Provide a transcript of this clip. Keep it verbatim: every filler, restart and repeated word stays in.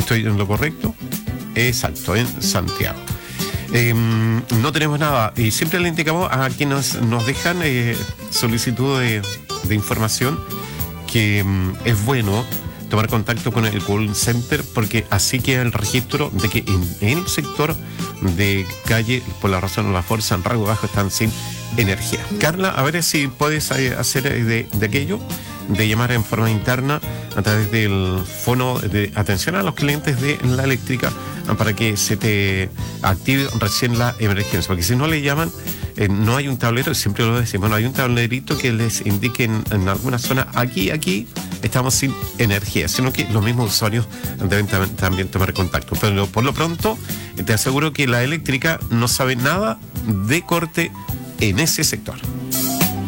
¿Estoy en lo correcto? Exacto, en Santiago. Eh, no tenemos nada y siempre le indicamos a quienes nos dejan eh, solicitud de, de información que um, es bueno tomar contacto con el call center, porque así queda el registro de que en, en el sector de calle, por la razón o la fuerza, en rango bajo, están sin energía. Carla, a ver si puedes hacer de, de aquello, de llamar en forma interna a través del fono de atención a los clientes de la eléctrica para que se te active recién la emergencia, porque si no le llaman, eh, no hay un tablero, siempre lo decimos, no hay un tablerito que les indique en, en alguna zona, aquí, aquí estamos sin energía, sino que los mismos usuarios deben tam- también tomar contacto. Pero por lo pronto, te aseguro que la eléctrica no sabe nada de corte en ese sector.